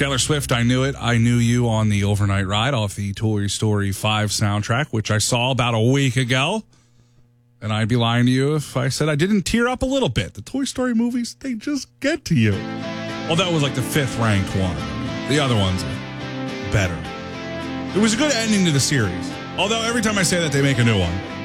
Taylor Swift, I Knew It, I Knew You on the overnight ride off the Toy Story 5 soundtrack, which I saw about a week ago. And I'd be lying to you if I said I didn't tear up a little bit. The Toy Story movies, they just get to you. Well, that was like the 5th ranked one. The other ones are better. It was a good ending to the series. Although every time I say that, they make a new one.